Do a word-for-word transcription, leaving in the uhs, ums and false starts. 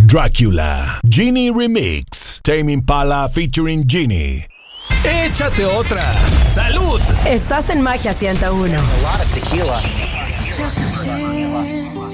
Drácula, Genie Remix, Tame Impala featuring Genie. Échate otra. ¡Salud! Estás en Magia ciento uno. A lot of tequila. Just a